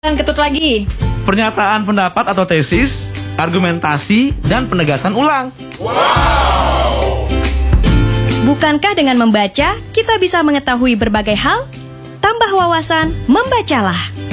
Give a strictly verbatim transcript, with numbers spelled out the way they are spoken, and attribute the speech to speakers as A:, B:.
A: Dan ketut lagi.
B: Pernyataan pendapat atau tesis, argumentasi, dan penegasan ulang.
C: Bukankah dengan membaca, kita bisa mengetahui berbagai hal? Tambah wawasan, membacalah.